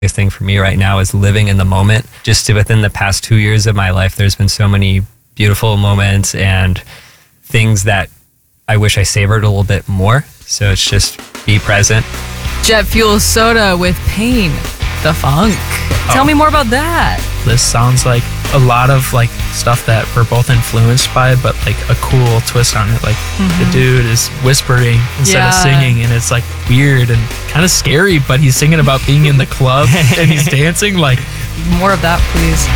biggest thing for me right now is living in the moment. Just within the past 2 years of my life, there's been so many beautiful moments and things that I wish I savored a little bit more. So it's just be present. Jet Fuel Soda with Pain, the funk. Tell me more about that. This sounds like a lot of like stuff that we're both influenced by, but like a cool twist on it. Like the dude is whispering instead of singing, and it's like weird and kind of scary, but he's singing about being in the club and he's dancing. Like, More of that, please.